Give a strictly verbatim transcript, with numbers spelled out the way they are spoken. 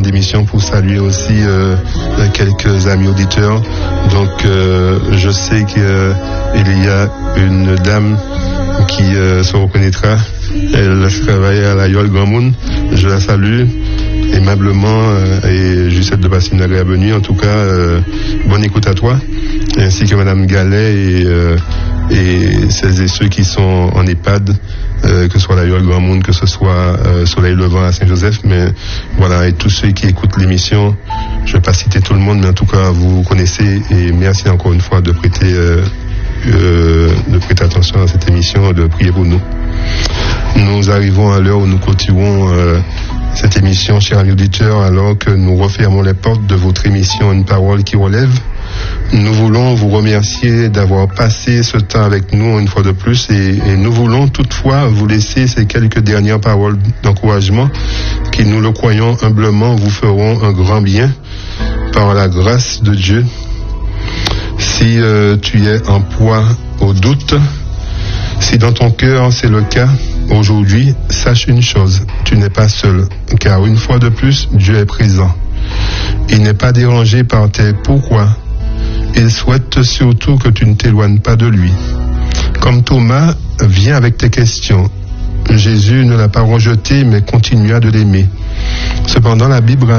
d'émission pour saluer aussi euh, quelques amis auditeurs. Donc euh, je sais qu'il y a une dame qui euh, se reconnaîtra. Elle travaille à la Yole Grand Monde. Je la salue aimablement euh, et je souhaite de passer une agréable nuit. En tout cas, euh, bonne écoute à toi, ainsi que Madame Gallet et, euh, et celles et ceux qui sont en EHPAD, euh, que ce soit la Yole Grand Monde, que ce soit euh, Soleil Levant à Saint-Joseph, mais voilà, et tous ceux qui écoutent l'émission. Je ne vais pas citer tout le monde, mais en tout cas, vous connaissez, et merci encore une fois de prêter, euh, euh, de prêter attention à cette émission, de prier pour nous. Nous arrivons à l'heure où nous clôturons euh, cette émission, chers amis auditeurs, alors que nous refermons les portes de votre émission Une parole qui relève. Nous voulons vous remercier d'avoir passé ce temps avec nous une fois de plus et, et nous voulons toutefois vous laisser ces quelques dernières paroles d'encouragement qui, nous le croyons humblement, vous feront un grand bien par la grâce de Dieu. Si euh, tu es en proie au doute, si dans ton cœur c'est le cas, aujourd'hui, sache une chose, tu n'es pas seul, car une fois de plus, Dieu est présent. Il n'est pas dérangé par tes pourquoi. Il souhaite surtout que tu ne t'éloignes pas de lui. Comme Thomas, viens avec tes questions. Jésus ne l'a pas rejeté, mais continua de l'aimer. Cependant, la Bible